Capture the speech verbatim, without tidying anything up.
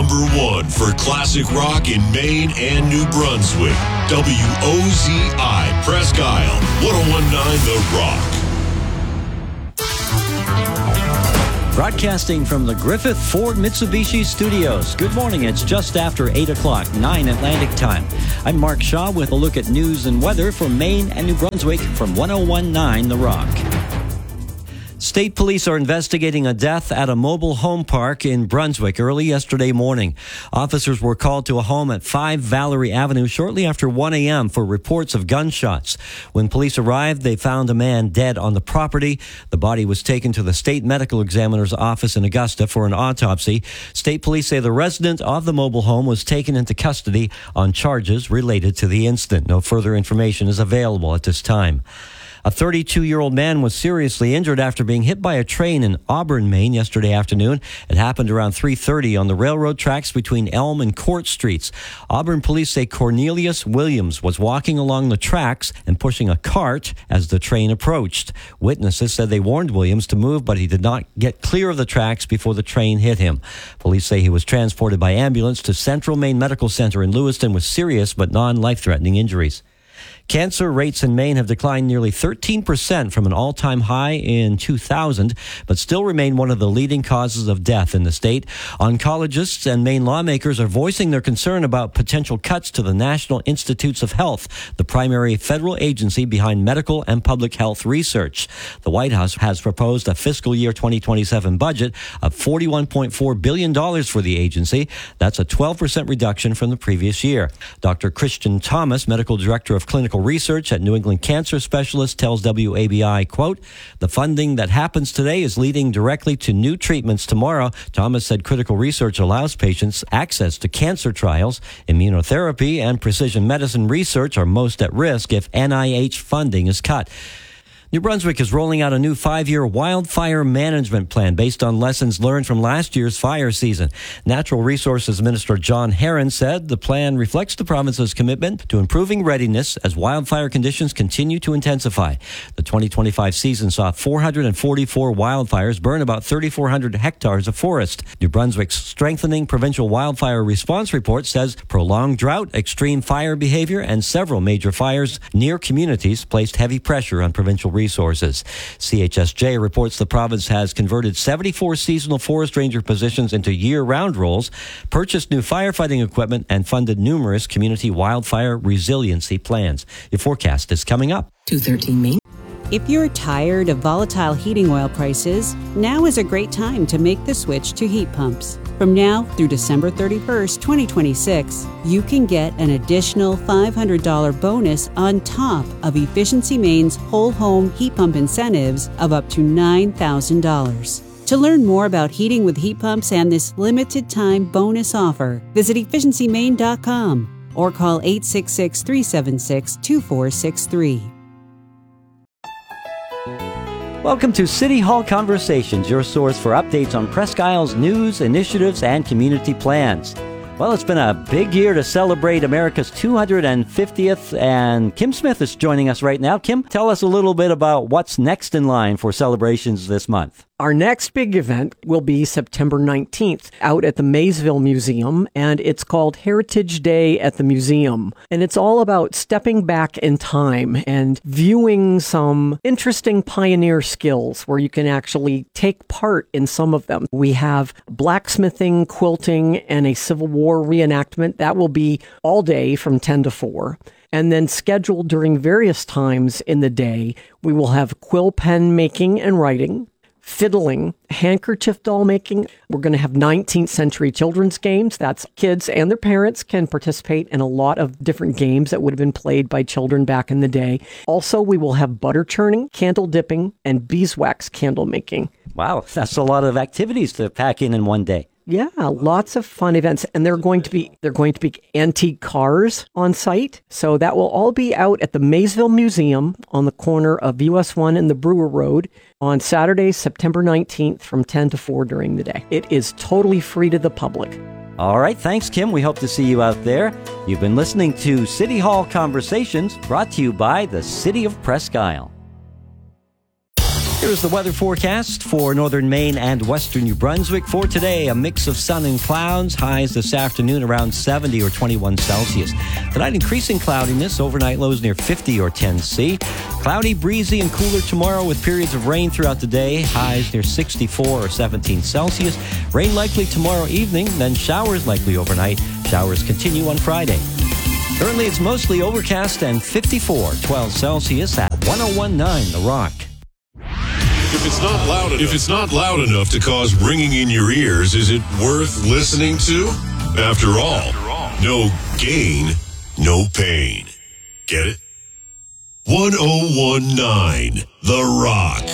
number one for classic rock in Maine and New Brunswick. W O Z I Presque Isle, ten nineteen The Rock. Broadcasting from the Griffith Ford Mitsubishi Studios. Good morning. It's just after eight o'clock, nine Atlantic time. I'm Mark Shaw with a look at news and weather for Maine and New Brunswick from ten nineteen The Rock. State police are investigating a death at a mobile home park in Brunswick early yesterday morning. Officers were called to a home at five Valerie Avenue shortly after one a.m. for reports of gunshots. When police arrived, they found a man dead on the property. The body was taken to the state medical examiner's office in Augusta for an autopsy. State police say the resident of the mobile home was taken into custody on charges related to the incident. No further information is available at this time. A thirty-two-year-old man was seriously injured after being hit by a train in Auburn, Maine yesterday afternoon. It happened around three thirty on the railroad tracks between Elm and Court Streets. Auburn police say Cornelius Williams was walking along the tracks and pushing a cart as the train approached. Witnesses said they warned Williams to move, but he did not get clear of the tracks before the train hit him. Police say he was transported by ambulance to Central Maine Medical Center in Lewiston with serious but non-life-threatening injuries. Cancer rates in Maine have declined nearly thirteen percent from an all-time high in two thousand, but still remain one of the leading causes of death in the state. Oncologists and Maine lawmakers are voicing their concern about potential cuts to the National Institutes of Health, the primary federal agency behind medical and public health research. The White House has proposed a fiscal year twenty twenty-seven budget of forty-one point four billion dollars for the agency. That's a twelve percent reduction from the previous year. Doctor Christian Thomas, medical director of clinical research at New England Cancer Specialists, tells W A B I, quote, "The funding that happens today is leading directly to new treatments tomorrow." Thomas said critical research allows patients access to cancer trials. Immunotherapy and precision medicine research are most at risk if N I H funding is cut. New Brunswick is rolling out a new five-year wildfire management plan based on lessons learned from last year's fire season. Natural Resources Minister John Herron said the plan reflects the province's commitment to improving readiness as wildfire conditions continue to intensify. The twenty twenty-five season saw four hundred forty-four wildfires burn about thirty-four hundred hectares of forest. New Brunswick's strengthening provincial wildfire response report says prolonged drought, extreme fire behavior, and several major fires near communities placed heavy pressure on provincial resources. C H S J reports the province has converted seventy-four seasonal forest ranger positions into year-round roles, purchased new firefighting equipment, and funded numerous community wildfire resiliency plans. Your forecast is coming up. two thirteen Main. If you're tired of volatile heating oil prices, now is a great time to make the switch to heat pumps. From now through December thirty-first, twenty twenty-six, you can get an additional five hundred dollars bonus on top of Efficiency Maine's whole home heat pump incentives of up to nine thousand dollars. To learn more about heating with heat pumps and this limited time bonus offer, visit efficiency maine dot com or call eight six six, three seven six, two four six three. Welcome to City Hall Conversations, your source for updates on Presque Isle's news, initiatives, and community plans. Well, it's been a big year to celebrate America's two hundred fiftieth, and Kim Smith is joining us right now. Kim, tell us a little bit about what's next in line for celebrations this month. Our next big event will be September nineteenth out at the Maysville Museum, and it's called Heritage Day at the Museum. And it's all about stepping back in time and viewing some interesting pioneer skills where you can actually take part in some of them. We have blacksmithing, quilting, and a Civil War reenactment. That will be all day from ten to four. And then scheduled during various times in the day, we will have quill pen making and writing, fiddling, handkerchief doll making. We're going to have nineteenth century children's games. That's kids and their parents can participate in a lot of different games that would have been played by children back in the day. Also, we will have butter churning, candle dipping, and beeswax candle making. Wow, that's a lot of activities to pack in in one day. Yeah, lots of fun events, and they're going to be they're going to be antique cars on site. So that will all be out at the Maysville Museum on the corner of U S one and the Brewer Road on Saturday, September nineteenth from ten to four during the day. It is totally free to the public. All right, thanks, Kim. We hope to see you out there. You've been listening to City Hall Conversations, brought to you by the City of Presque Isle. Here's the weather forecast for northern Maine and western New Brunswick. For today, a mix of sun and clouds. Highs this afternoon around seventy or twenty-one Celsius. Tonight, increasing cloudiness. Overnight lows near fifty or ten C. Cloudy, breezy, and cooler tomorrow with periods of rain throughout the day. Highs near sixty-four or seventeen Celsius. Rain likely tomorrow evening, then showers likely overnight. Showers continue on Friday. Currently, it's mostly overcast and fifty-four, twelve Celsius at one oh one point nine The Rock. If it's not loud enough, if it's not loud enough to cause ringing in your ears, is it worth listening to? After all, no gain, no pain. Get it? one oh one point nine The Rock.